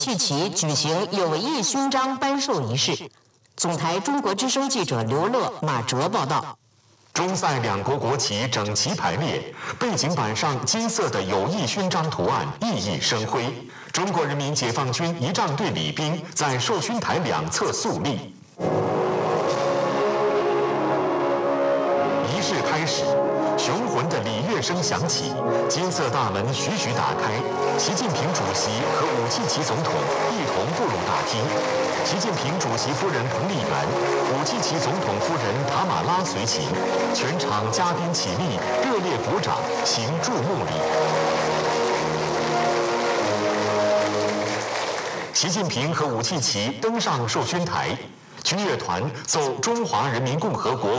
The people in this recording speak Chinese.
去其举行友谊勋章颁授仪式。总台中国之声记者刘乐、马哲报道。 中塞两国国旗整齐排列，背景板上金色的友谊勋章图案熠熠生辉。中国人民解放军仪仗队礼兵在授勋台两侧肃立。仪式开始，雄浑的礼乐声响起，金色大门徐徐打开，习近平主席和武契奇总统一同步入大厅。习近平主席夫人彭丽媛、武契奇总统夫人塔马拉随行，全场嘉宾起立，热烈鼓掌，行注目礼。习近平和武契奇登上授勋台，军乐团奏《中华人民共和国